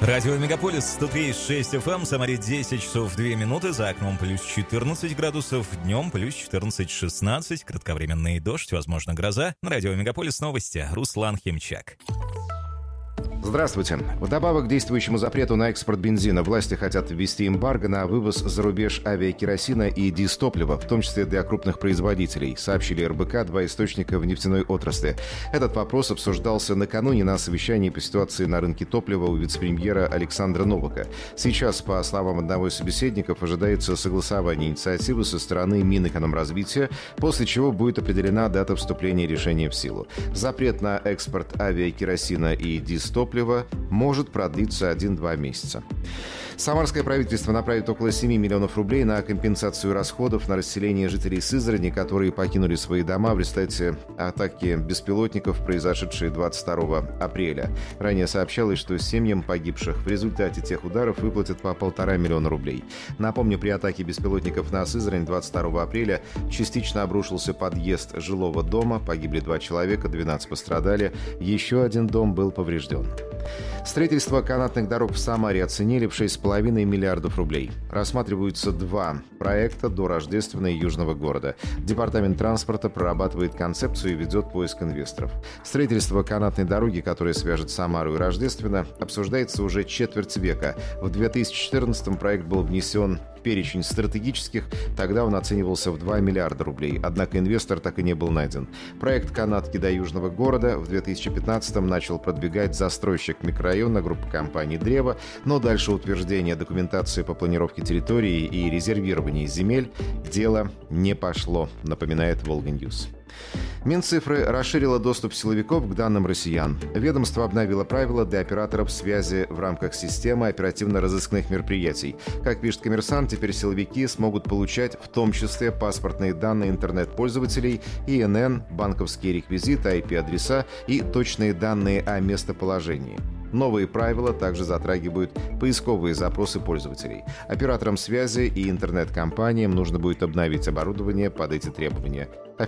Радио Мегаполис 103,6 FM, Самаре 10 часов 2 минуты, за окном плюс 14 градусов, днем плюс 14-16, кратковременный дождь, возможно гроза. На Радио Мегаполис новости, Руслан Химчак. Здравствуйте. Вдобавок к действующему запрету на экспорт бензина, власти хотят ввести эмбарго на вывоз за рубеж авиакеросина и дизтоплива, в том числе для крупных производителей, сообщили РБК два источника в нефтяной отрасли. Этот вопрос обсуждался накануне на совещании по ситуации на рынке топлива у вице-премьера Александра Новака. Сейчас, по словам одного из собеседников, ожидается согласование инициативы со стороны Минэкономразвития, после чего будет определена дата вступления решения в силу. Запрет на экспорт авиакеросина и дизтоплива может продлиться 1-2 месяца. Самарское правительство направит около 7 миллионов рублей на компенсацию расходов на расселение жителей Сызрани, которые покинули свои дома в результате атаки беспилотников, произошедшей 22 апреля. Ранее сообщалось, что семьям погибших в результате тех ударов выплатят по 1,5 миллиона рублей. Напомню, при атаке беспилотников на Сызрань 22 апреля частично обрушился подъезд жилого дома, погибли 2 человека, 12 пострадали, еще один дом был поврежден. Строительство канатных дорог в Самаре оценили в 6,5 миллиардов рублей. Рассматриваются 2 проекта до Рождественного и Южного города. Департамент транспорта прорабатывает концепцию и ведет поиск инвесторов. Строительство канатной дороги, которая свяжет Самару и Рождественно, обсуждается уже четверть века. В 2014-м проект был внесен в перечень стратегических, тогда он оценивался в 2 миллиарда рублей, однако инвестор так и не был найден. Проект канатки до Южного города в 2015-м начал продвигать застройщик микрорайона группы компаний «Древо», но дальше утверждения документации по планировке территории и резервировании земель дело не пошло, напоминает «Волга-Ньюс». Минцифры расширила доступ силовиков к данным россиян. Ведомство обновило правила для операторов связи в рамках системы оперативно-розыскных мероприятий. Как пишет «Коммерсант», теперь силовики смогут получать в том числе паспортные данные интернет-пользователей, ИНН, банковские реквизиты, IP-адреса и точные данные о местоположении. Новые правила также затрагивают поисковые запросы пользователей. Операторам связи и интернет-компаниям нужно будет обновить оборудование под эти требования.